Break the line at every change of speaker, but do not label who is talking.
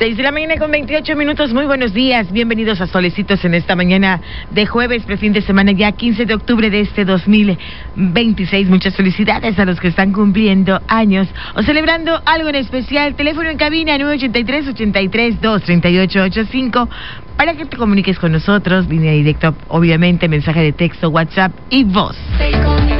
6 de la mañana con 28 minutos, muy buenos días, bienvenidos a Solecitos en esta mañana de jueves, fin de semana ya 15 de octubre de este 2026, muchas felicidades a los que están cumpliendo años o celebrando algo en especial. Teléfono en cabina 983-83-23885 para que te comuniques con nosotros, línea directa obviamente, mensaje de texto, WhatsApp y voz.